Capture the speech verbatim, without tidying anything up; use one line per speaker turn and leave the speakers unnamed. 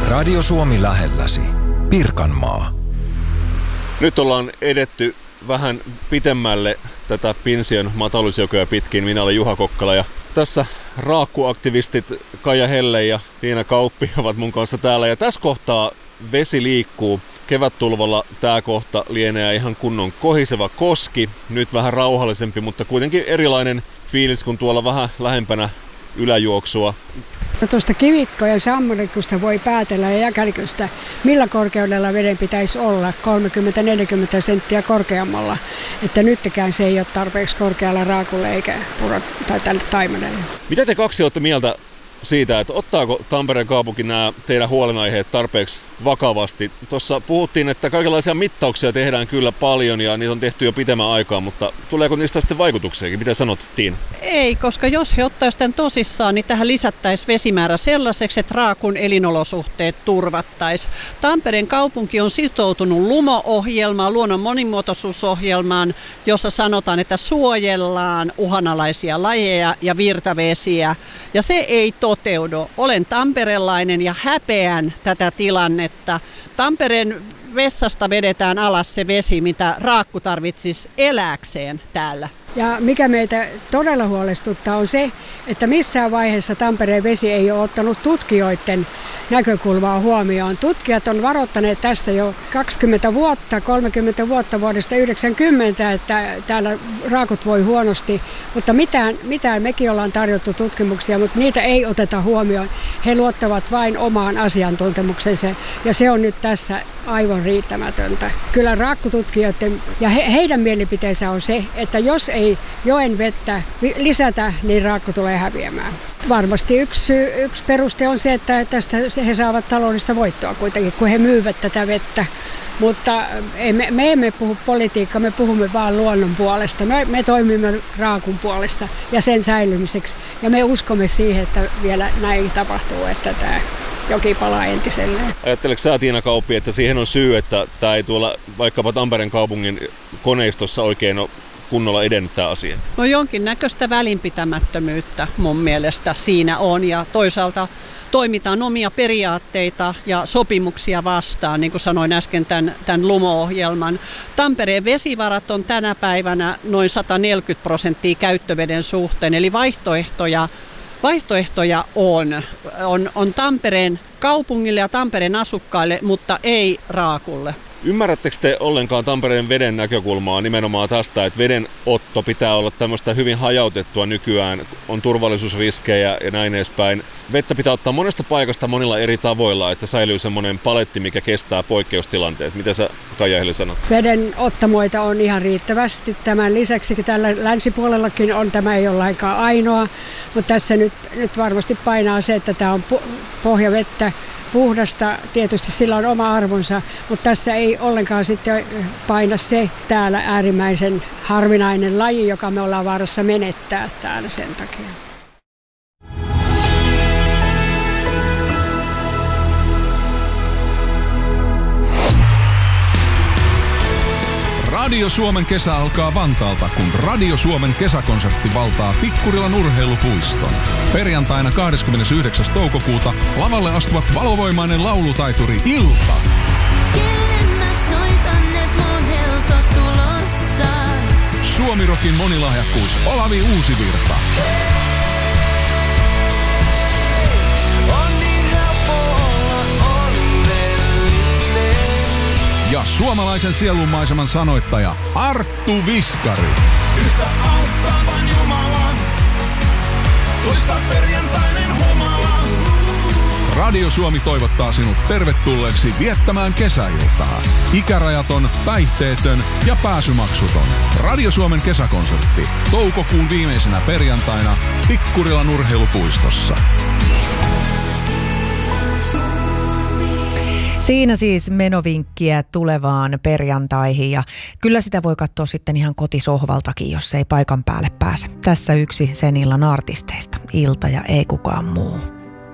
Radio Suomi lähelläsi. Pirkanmaa.
Nyt ollaan edetty vähän pitemmälle tätä Pinsion matalusjokoa pitkin. Minä olen Juha Kokkala ja tässä raakkuaktivistit Kaija Helle ja Tiina Kauppi ovat mun kanssa täällä. Ja tässä kohtaa vesi liikkuu. Kevättulvalla tämä kohta lienee ihan kunnon kohiseva koski. Nyt vähän rauhallisempi, mutta kuitenkin erilainen fiilis kuin tuolla vähän lähempänä yläjuoksua.
No tuosta kivikko- ja sammarikosta voi päätellä ja jäkäliköstä, millä korkeudella veden pitäisi olla, kolmekymmentä neljäkymmentä senttiä korkeammalla. Että nytkään se ei ole tarpeeksi korkealla raakulle eikä puro tai tälle taimenelle.
Mitä te kaksi olette mieltä siitä, että ottaako Tampereen kaupunki nämä teidän huolenaiheet tarpeeksi vakavasti? Tuossa puhuttiin, että kaikenlaisia mittauksia tehdään kyllä paljon ja niitä on tehty jo pitemmän aikaa, mutta tuleeko niistä sitten vaikutuksiakin? Mitä sanot, Tiina?
Ei, koska jos he ottaisivat tämän tosissaan, niin tähän lisättäisiin vesimäärä sellaiseksi, että raakun elinolosuhteet turvattaisiin. Tampereen kaupunki on sitoutunut Lumo-ohjelmaan, luonnon monimuotoisuusohjelmaan, jossa sanotaan, että suojellaan uhanalaisia lajeja ja virtavesiä, ja se ei toteudu. Olen tamperelainen ja häpeän tätä tilannetta. Tampereen vessasta vedetään alas se vesi, mitä raakku tarvitsisi elääkseen täällä.
Ja mikä meitä todella huolestuttaa on se, että missään vaiheessa Tampereen vesi ei ole ottanut tutkijoiden näkökulmaa huomioon. Tutkijat on varoittaneet tästä jo kaksikymmentä vuotta, kolmekymmentä vuotta vuodesta yhdeksänkymmentä, että täällä raakut voi huonosti, mutta mitään, mitään mekin ollaan tarjottu tutkimuksia, mutta niitä ei oteta huomioon. He luottavat vain omaan asiantuntemuksensa ja se on nyt tässä aivan riittämätöntä. Kyllä raakkututkijoiden ja he, heidän mielipiteensä on se, että jos ei joen vettä lisätä, niin raakku tulee häviämään. Varmasti yksi, yksi peruste on se, että tästä he saavat taloudellista voittoa kuitenkin, kun he myyvät tätä vettä. Mutta me, me emme puhu politiikkaa, me puhumme vaan luonnon puolesta. Me, me toimimme raakun puolesta ja sen säilymiseksi. Ja me uskomme siihen, että vielä näin tapahtuu, että tämä joki palaa entiselleen.
Ajatteleeko sä, Tiina Kauppi, että siihen on syy, että tämä ei tuolla vaikkapa Tampereen kaupungin koneistossa oikein ole kunnolla edennyt tämä asia?
No jonkinnäköistä välinpitämättömyyttä mun mielestä siinä on ja toisaalta toimitaan omia periaatteita ja sopimuksia vastaan, niin kuin sanoin äsken tämän, tämän Lumo-ohjelman. Tampereen vesivarat on tänä päivänä noin sata neljäkymmentä prosenttia käyttöveden suhteen, eli vaihtoehtoja, vaihtoehtoja on. on. On Tampereen kaupungille ja Tampereen asukkaille, mutta ei raakulle.
Ymmärrättekö te ollenkaan Tampereen veden näkökulmaa nimenomaan tästä, että vedenotto pitää olla tämmöistä hyvin hajautettua nykyään, on turvallisuusriskejä ja näin edespäin. Vettä pitää ottaa monesta paikasta monilla eri tavoilla, että säilyy semmoinen paletti, mikä kestää poikkeustilanteet. Mitä sä, Kaija Helle, sanot?
Veden ottamoita on ihan riittävästi. Tämän lisäksi tällä länsipuolellakin on, tämä ei ole lainkaan ainoa, mutta tässä nyt, nyt varmasti painaa se, että tämä on pohjavettä. Puhdasta, tietysti sillä on oma arvonsa, mutta tässä ei ollenkaan sitten paina se täällä äärimmäisen harvinainen laji, joka me ollaan vaarassa menettää täällä sen takia.
Radio Suomen kesä alkaa Vantaalta, kun Radio Suomen kesäkonsertti valtaa Tikkurilan urheilupuiston. Perjantaina kahdeskymmenesyhdeksäs toukokuuta lavalle astuvat valovoimainen laulutaituri Ilta.
Kelle mä soitan, et mun helto tulossa.
Suomirokin monilahjakkuus Olavi Uusivirta.
On niin helppo olla onnellinen.
Ja suomalaisen sielunmaiseman sanoittaja Arttu Viskari.
Yhtä auttavan Jumalan, toista perjantainen humala.
Radio Suomi toivottaa sinut tervetulleeksi viettämään kesäiltaa. Ikärajaton, päihteetön ja pääsymaksuton. Radio Suomen kesäkonsertti toukokuun viimeisenä perjantaina Tikkurilan urheilupuistossa.
Siinä siis menovinkkiä tulevaan perjantaihin ja kyllä sitä voi katsoa sitten ihan kotisohvaltakin, jos ei paikan päälle pääse. Tässä yksi sen illan artisteista, Ilta ja ei kukaan muu.